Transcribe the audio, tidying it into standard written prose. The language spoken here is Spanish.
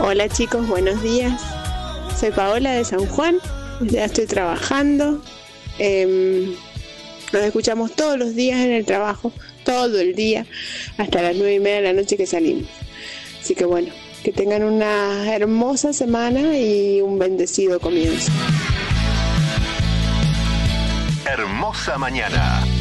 Hola chicos, buenos días. Soy Paola de San Juan, ya estoy trabajando. Nos escuchamos todos los días en el trabajo, todo el día, hasta las 9:30 de la noche que salimos. Así que bueno, que tengan una hermosa semana y un bendecido comienzo. Hermosa mañana.